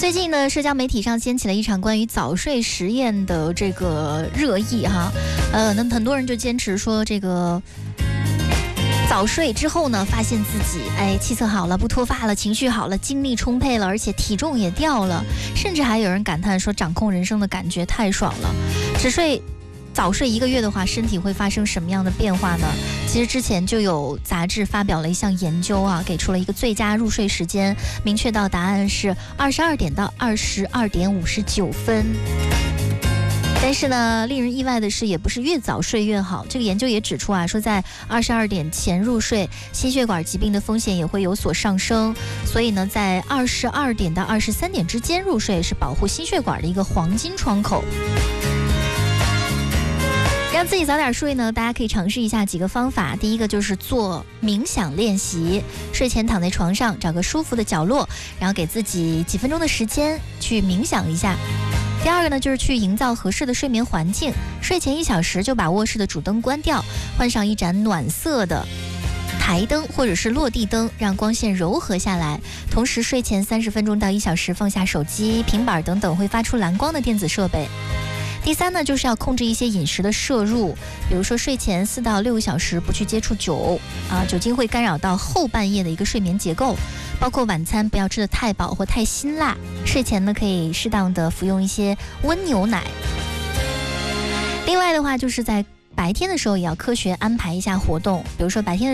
最近呢，社交媒体上掀起了一场关于早睡实验的这个热议哈，那很多人就坚持说这个早睡之后呢，发现自己气色好了，不脱发了，情绪好了，精力充沛了，而且体重也掉了，甚至还有人感叹说掌控人生的感觉太爽了。早睡1个月的话，身体会发生什么样的变化呢？其实之前就有杂志发表了一项研究啊，给出了一个最佳入睡时间，明确到答案是22点到22点59分。但是呢，令人意外的是，也不是越早睡越好。这个研究也指出啊，说在22点前入睡，心血管疾病的风险也会有所上升。所以呢，在22点到23点之间入睡是保护心血管的一个黄金窗口。让自己早点睡呢，大家可以尝试一下几个方法。第一个就是做冥想练习，睡前躺在床上，找个舒服的角落，然后给自己几分钟的时间去冥想一下。第二个呢，就是去营造合适的睡眠环境，睡前1小时就把卧室的主灯关掉，换上一盏暖色的台灯或者是落地灯，让光线柔和下来。同时睡前30分钟到1小时放下手机、平板等等会发出蓝光的电子设备。第三呢，就是要控制一些饮食的摄入，比如说睡前4到6个小时不去接触酒酒精会干扰到后半夜的一个睡眠结构，包括晚餐不要吃得太饱或太辛辣，睡前呢可以适当的服用一些温牛奶。另外的话，就是在白天的时候也要科学安排一下活动，比如说白天的